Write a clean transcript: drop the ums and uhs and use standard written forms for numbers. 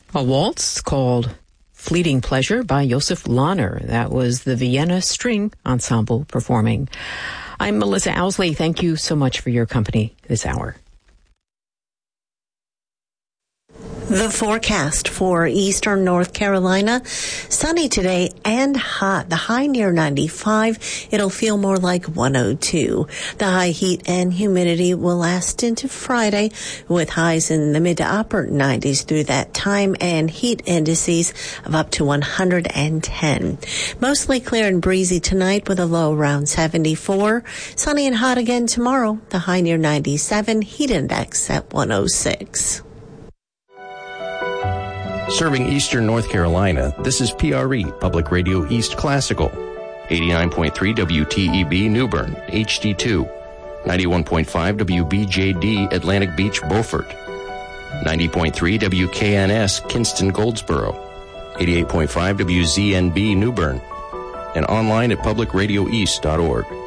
A waltz called Fleeting Pleasure by Josef Lahner. That was the Vienna String Ensemble performing. I'm Melissa Owsley. Thank you so much for your company this hour. The forecast for eastern North Carolina, sunny today and hot. The high near 95. It'll feel more like 102. The high heat and humidity will last into Friday with highs in the mid to upper 90s through that time and heat indices of up to 110. Mostly clear and breezy tonight with a low around 74. Sunny and hot again tomorrow. The high near 97. Heat index at 106. Serving eastern North Carolina, this is PRE, Public Radio East Classical. 89.3 WTEB New Bern, HD2. 91.5 WBJD Atlantic Beach, Beaufort. 90.3 WKNS Kinston, Goldsboro. 88.5 WZNB New Bern. And online at publicradioeast.org.